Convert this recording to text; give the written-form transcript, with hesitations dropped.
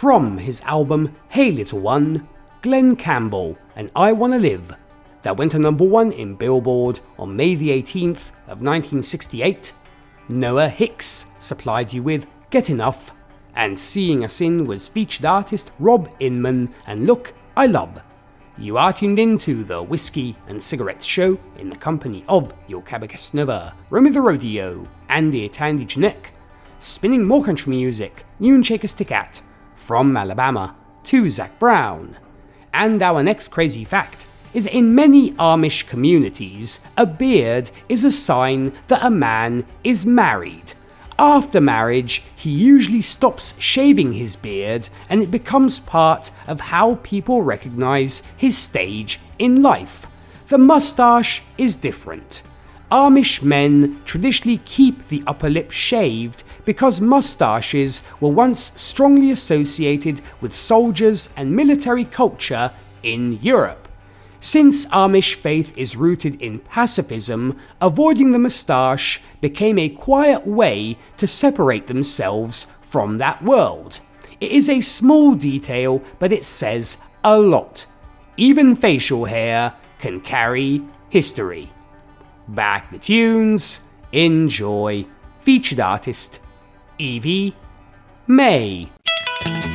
From his album Hey Little One, Glenn Campbell and I Wanna Live, that went to number 1 in Billboard on May the 18th of 1968. Noah Hicks supplied you with Get Enough, and Seeing Us In was featured artist Rob Inman and Look, I Love. You are tuned into the Whiskey and Cigarettes Show in the company of your Cabocasnova, Romy the Rodeo, Andy Tandy Janek, spinning more country music, Noon Shaker Stick At, from Alabama to Zac Brown. And our next crazy fact is in many Amish communities, a beard is a sign that a man is married. After marriage, he usually stops shaving his beard and it becomes part of how people recognize his stage in life. The mustache is different. Amish men traditionally keep the upper lip shaved because mustaches were once strongly associated with soldiers and military culture in Europe. Since Amish faith is rooted in pacifism, avoiding the moustache became a quiet way to separate themselves from that world. It is a small detail, but it says a lot. Even facial hair can carry history. Back the tunes, enjoy. Featured artist, Evie May.